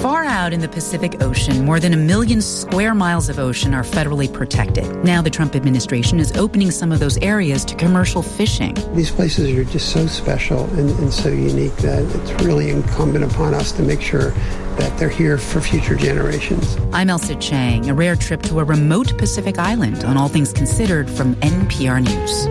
Far out in the Pacific Ocean, more than 1 million square miles of ocean are federally protected. Now the Trump administration is opening some of those areas to commercial fishing. These places are just so special and so unique that it's really incumbent upon us to make sure that they're here for future generations. I'm Elsa Chang, a rare trip to a remote Pacific island on All Things Considered from NPR News.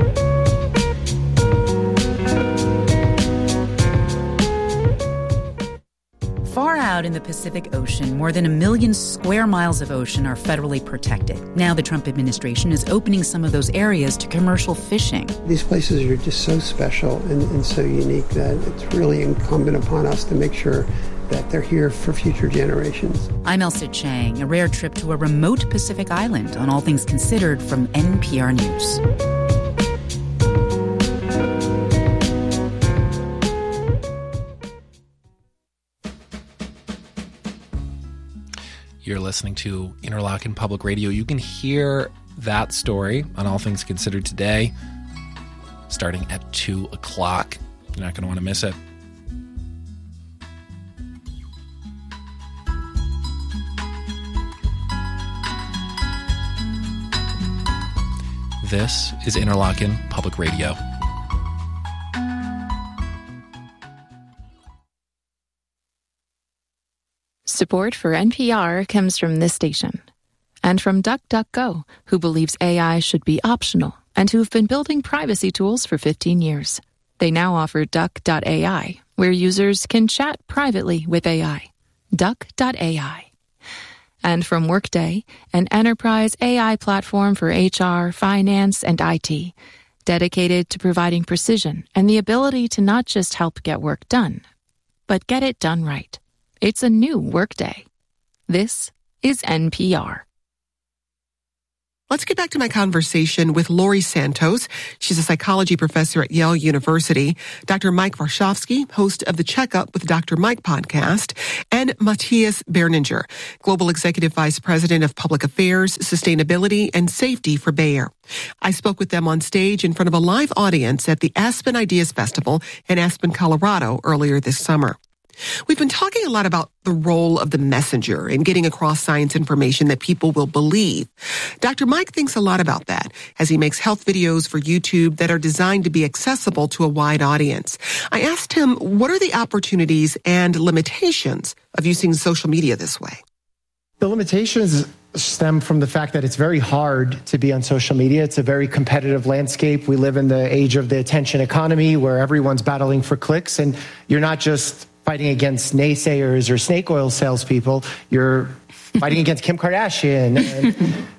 Far out in the Pacific Ocean, more than 1 million square miles of ocean are federally protected. Now the Trump administration is opening some of those areas to commercial fishing. These places are just so special and so unique that it's really incumbent upon us to make sure that they're here for future generations. I'm Elsa Chang, a rare trip to a remote Pacific island on All Things Considered from NPR News. You're listening to Interlochen Public Radio. You can hear that story on All Things Considered today, starting at 2 o'clock. You're not going to want to miss it. This is Interlochen Public Radio. Support for NPR comes from this station and from DuckDuckGo, who believes AI should be optional and who've been building privacy tools for 15 years. They now offer Duck.ai, where users can chat privately with AI. Duck.ai. And from Workday, an enterprise AI platform for HR, finance, and IT, dedicated to providing precision and the ability to not just help get work done, but get it done right. It's a new Workday. This is NPR. Let's get back to my conversation with Laurie Santos. She's a psychology professor at Yale University. Dr. Mike Warshawski, host of the Checkup with Dr. Mike podcast, and Matthias Berninger, Global Executive Vice President of Public Affairs, Sustainability, and Safety for Bayer. I spoke with them on stage in front of a live audience at the Aspen Ideas Festival in Aspen, Colorado earlier this summer. We've been talking a lot about the role of the messenger in getting across science information that people will believe. Dr. Mike thinks a lot about that as he makes health videos for YouTube that are designed to be accessible to a wide audience. I asked him, what are the opportunities and limitations of using social media this way? The limitations stem from the fact that it's very hard to be on social media. It's a very competitive landscape. We live in the age of the attention economy where everyone's battling for clicks, and you're not just fighting against naysayers or snake oil salespeople. You're fighting against Kim Kardashian and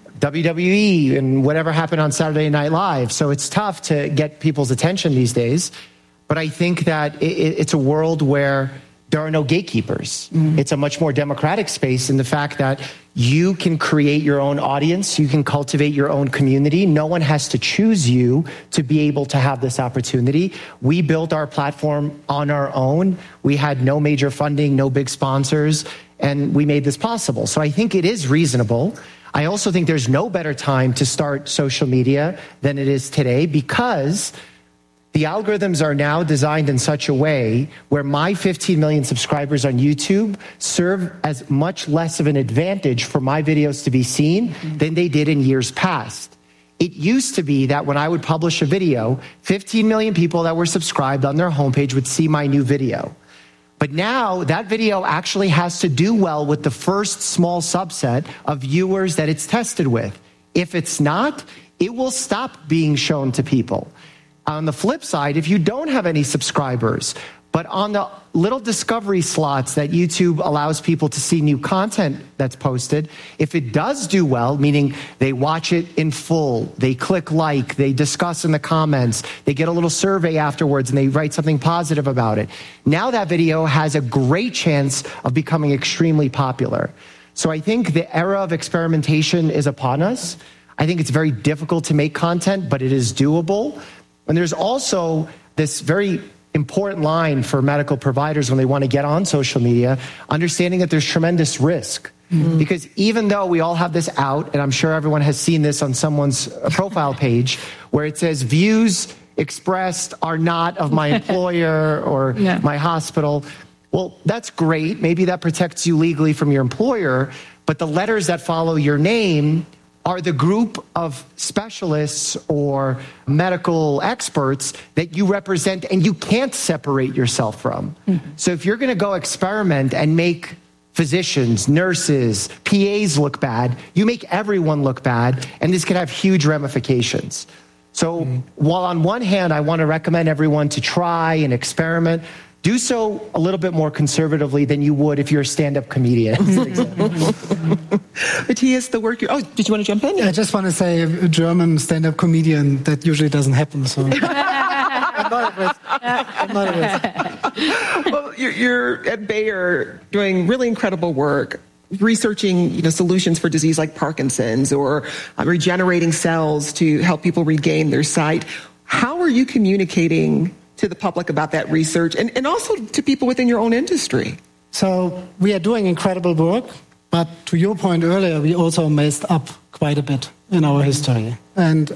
WWE and whatever happened on Saturday Night Live. So it's tough to get people's attention these days. But I think that it's a world where there are no gatekeepers. Mm-hmm. It's a much more democratic space in the fact that you can create your own audience. You can cultivate your own community. No one has to choose you to be able to have this opportunity. We built our platform on our own. We had no major funding, no big sponsors, and we made this possible. So I think it is reasonable. I also think there's no better time to start social media than it is today because the algorithms are now designed in such a way where my 15 million subscribers on YouTube serve as much less of an advantage for my videos to be seen than they did in years past. It used to be that when I would publish a video, 15 million people that were subscribed on their homepage would see my new video. But now that video actually has to do well with the first small subset of viewers that it's tested with. If it's not, it will stop being shown to people. On the flip side, if you don't have any subscribers, but on the little discovery slots that YouTube allows people to see new content that's posted, if it does do well, meaning they watch it in full, they click like, they discuss in the comments, they get a little survey afterwards and they write something positive about it, now that video has a great chance of becoming extremely popular. So I think the era of experimentation is upon us. I think it's very difficult to make content, but it is doable. And there's also this very important line for medical providers when they want to get on social media, understanding that there's tremendous risk. Mm-hmm. Because even though we all have this out, and I'm sure everyone has seen this on someone's profile page, where it says views expressed are not of my employer or my hospital, Well, that's great. Maybe that protects you legally from your employer, but the letters that follow your name are the group of specialists or medical experts that you represent and you can't separate yourself from. Mm-hmm. So if you're going to go experiment and make physicians, nurses, PAs look bad, you make everyone look bad, and this could have huge ramifications. So while on one hand, I want to recommend everyone to try and experiment, do so a little bit more conservatively than you would if you're a stand-up comedian. Matthias, the work you're... Oh, did you want to jump in? I just want to say a German stand-up comedian, that usually doesn't happen, so... I'm not at risk. Well, you're at Bayer doing really incredible work, researching solutions for disease like Parkinson's or regenerating cells to help people regain their sight. How are you communicating to the public about that research and also to people within your own industry? So we are doing incredible work, but to your point earlier, we also messed up quite a bit in our history. And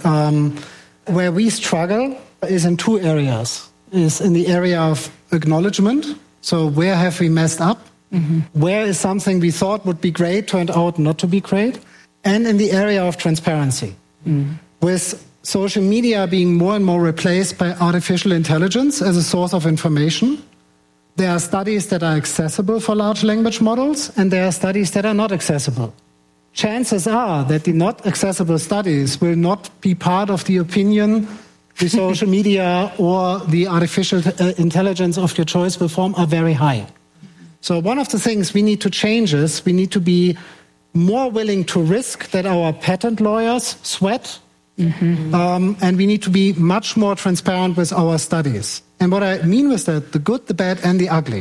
where we struggle is in two areas. Is in the area of acknowledgement. So where have we messed up? Mm-hmm. Where is something we thought would be great turned out not to be great? And in the area of transparency. Mm-hmm. With social media being more and more replaced by artificial intelligence as a source of information, there are studies that are accessible for large language models, and there are studies that are not accessible. Chances are that the not accessible studies will not be part of the opinion the social media or the artificial intelligence of your choice will form are very high. So one of the things we need to change is we need to be more willing to risk that our patent lawyers sweat, and we need to be much more transparent with our studies. And what I mean with that, the good, the bad, and the ugly.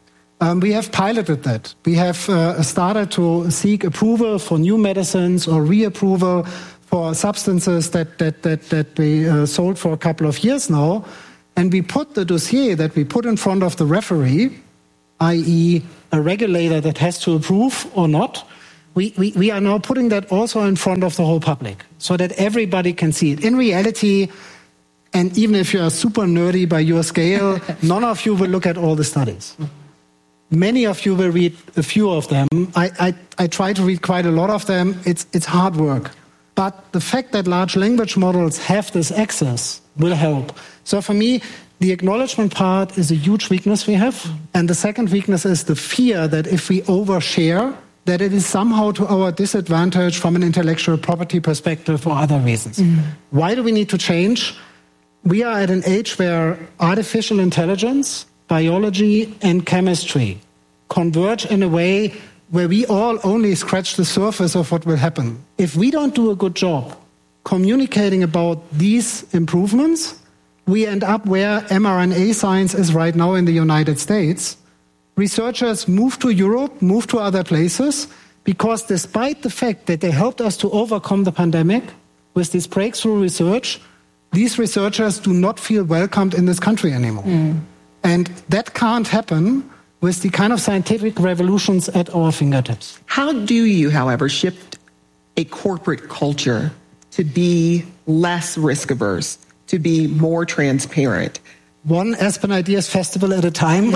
We have piloted that. We have started to seek approval for new medicines or reapproval for substances that we sold for a couple of years now. And we put the dossier that we put in front of the referee, i.e. a regulator that has to approve or not, we are now putting that also in front of the whole public so that everybody can see it. In reality, and even if you are super nerdy by your scale, none of you will look at all the studies. Many of you will read a few of them. I try to read quite a lot of them. It's hard work. But the fact that large language models have this access will help. So for me, the acknowledgement part is a huge weakness we have. And the second weakness is the fear that if we overshare, that it is somehow to our disadvantage from an intellectual property perspective or other reasons. Why do we need to change? We are at an age where artificial intelligence, biology, and chemistry converge in a way where we all only scratch the surface of what will happen. If we don't do a good job communicating about these improvements, we end up where mRNA science is right now in the United States. Researchers move to Europe, move to other places, because despite the fact that they helped us to overcome the pandemic with this breakthrough research, these researchers do not feel welcomed in this country anymore. And that can't happen with the kind of scientific revolutions at our fingertips. How do you, however, shift a corporate culture to be less risk-averse, to be more transparent? One Aspen Ideas Festival at a time.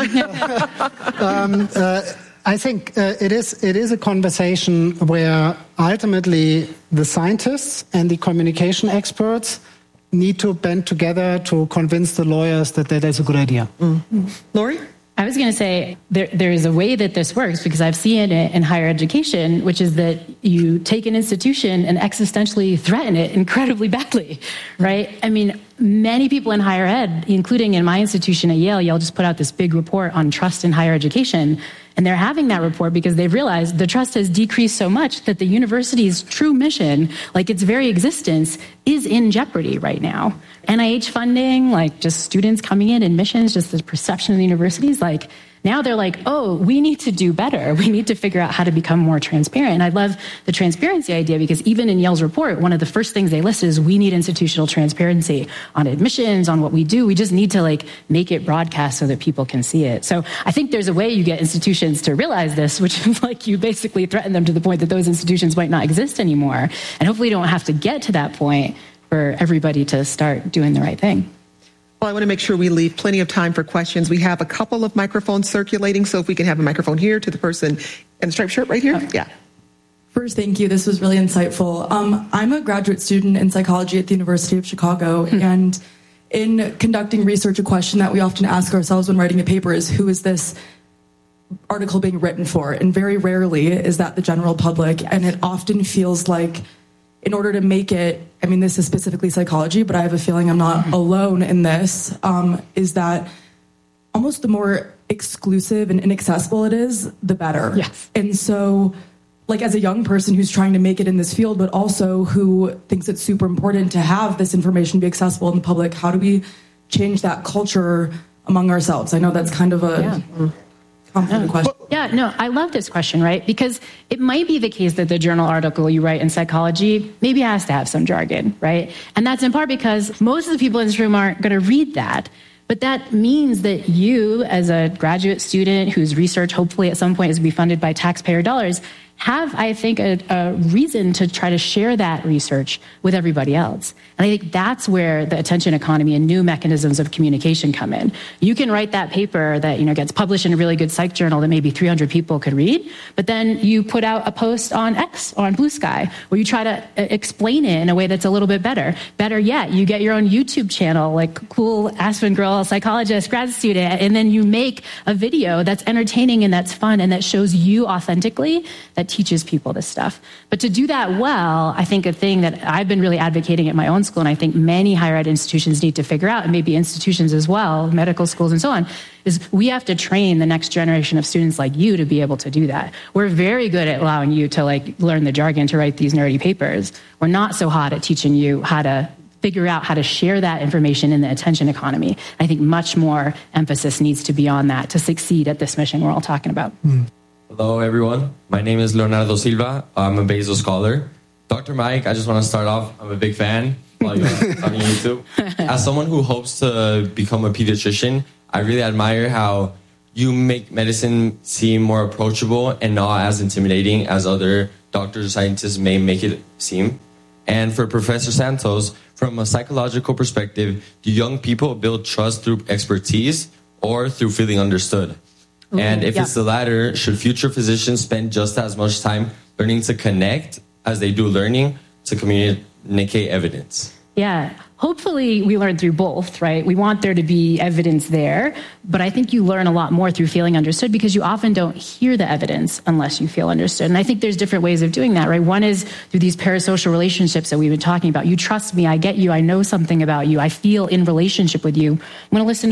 I think it is a conversation where ultimately the scientists and the communication experts need to band together to convince the lawyers that that is a good idea. Lori? I was going to say there is a way that this works because I've seen it in higher education, which is that you take an institution and existentially threaten it incredibly badly, right? I mean, many people in higher ed, including in my institution at Yale just put out this big report on trust in higher education. And they're having that report because they've realized the trust has decreased so much that the university's true mission, like its very existence, is in jeopardy right now. NIH funding, like just students coming in, admissions, just the perception of the universities, like now they're like, oh, we need to do better. We need to figure out how to become more transparent. And I love the transparency idea because even in Yale's report, one of the first things they list is we need institutional transparency on admissions, on what we do. We just need to like make it broadcast so that people can see it. So I think there's a way you get institutions to realize this, which is like you basically threaten them to the point that those institutions might not exist anymore. And hopefully you don't have to get to that point for everybody to start doing the right thing. Well, I want to make sure we leave plenty of time for questions. We have a couple of microphones circulating, so if we can have a microphone here to the person in the striped shirt right here. Yeah. First, thank you. This was really insightful. I'm a graduate student in psychology at the University of Chicago, and in conducting research, a question that we often ask ourselves when writing a paper is, who is this article being written for? And very rarely is that the general public, and it often feels like in order to make it, I mean, this is specifically psychology, but I have a feeling I'm not alone in this, is that almost the more exclusive and inaccessible it is, the better. Yes. And so, like, as a young person who's trying to make it in this field, but also who thinks it's super important to have this information be accessible in the public, how do we change that culture among ourselves? I know that's kind of a complicated question. Yeah, no, I love this question, right? Because it might be the case that the journal article you write in psychology maybe has to have some jargon, right? And that's in part because most of the people in this room aren't going to read that. But that means that you, as a graduate student whose research hopefully at some point is going to be funded by taxpayer dollars, have, I think, a reason to try to share that research with everybody else. And I think that's where the attention economy and new mechanisms of communication come in. You can write that paper that, gets published in a really good psych journal that maybe 300 people could read, but then you put out a post on X or on Blue Sky where you try to explain it in a way that's a little bit better. Better yet, you get your own YouTube channel, like cool Aspen girl, psychologist, grad student, and then you make a video that's entertaining and that's fun and that shows you authentically, that teaches people this stuff. But to do that well, I think a thing that I've been really advocating at my own school, and I think many higher ed institutions need to figure out, and maybe institutions as well, medical schools and so on, is we have to train the next generation of students like you to be able to do that. We're very good at allowing you to learn the jargon to write these nerdy papers. We're not so hot at teaching you how to figure out how to share that information in the attention economy. I think much more emphasis needs to be on that to succeed at this mission we're all talking about. Hello, everyone. My name is Leonardo Silva. I'm a Basel scholar. Dr. Mike, I just want to start off. I'm a big fan. On YouTube. As someone who hopes to become a pediatrician, I really admire how you make medicine seem more approachable and not as intimidating as other doctors or scientists may make it seem. And for Professor Santos, from a psychological perspective, do young people build trust through expertise or through feeling understood? And if it's the latter, should future physicians spend just as much time learning to connect as they do learning to communicate evidence? Yeah, hopefully we learn through both, right? We want there to be evidence there, but I think you learn a lot more through feeling understood because you often don't hear the evidence unless you feel understood. And I think there's different ways of doing that, right? One is through these parasocial relationships that we've been talking about. You trust me, I get you, I know something about you, I feel in relationship with you. I'm going to listen to